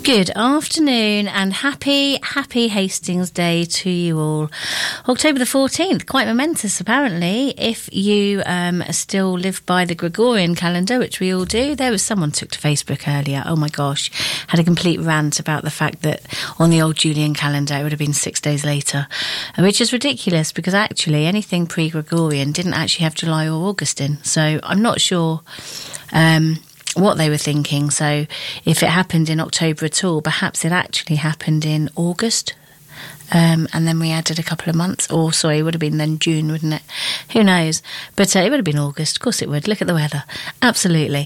Good afternoon and happy Hastings Day to you all. October the 14th, quite momentous apparently, if you still live by the Gregorian calendar, which we all do. There was someone took to Facebook earlier, oh my gosh, had a complete rant about the fact that on the old Julian calendar it would have been 6 days later, which is ridiculous because actually anything pre-Gregorian didn't actually have July or August in, so I'm not sure what they were thinking. So if it happened in October at all, perhaps it actually happened in August, and then we added a couple of months, or sorry, it would have been then June, wouldn't it? Who knows? But it would have been August, of course it would. Look at the weather, absolutely.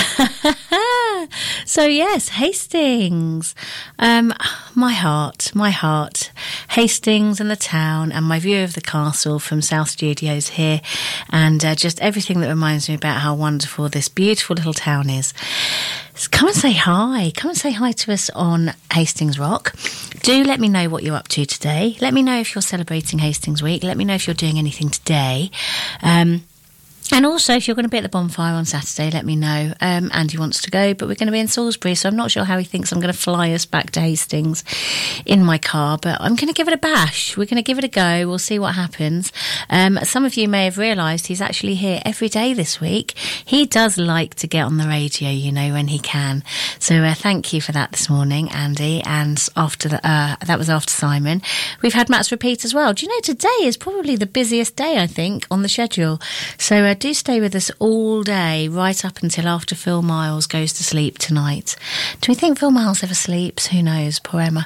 So yes, Hastings, my heart, Hastings and the town, and my view of the castle from South Studios here, and just everything that reminds me about how wonderful this beautiful little town is. So come and say hi to us on Hastings Rock. Do let me know what you're up to today. Let me know if you're celebrating Hastings Week. Let me know if you're doing anything today. And also, if you're going to be at the bonfire on Saturday, let me know. Andy wants to go, but we're going to be in Salisbury, so I'm not sure how he thinks I'm going to fly us back to Hastings in my car, but I'm going to give it a bash. We're going to give it a go. We'll see what happens. Some of you may have realised he's actually here every day this week. He does like to get on the radio, you know, when he can. So thank you for that this morning, Andy. And after that was after Simon. We've had Matt's repeat as well. Do you know, today is probably the busiest day, I think, on the schedule. So do stay with us all day, right up until after Phil Miles goes to sleep tonight. Do we think Phil Miles ever sleeps? Who knows? Poor Emma.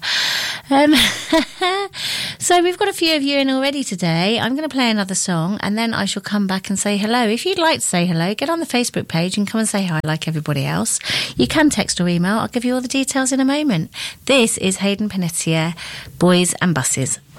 So we've got a few of you in already today. I'm going to play another song and then I shall come back and say hello. If you'd like to say hello, get on the Facebook page and come and say hi like everybody else. You can text or email. I'll give you all the details in a moment. This is Hayden Panettiere, Boys and Buses.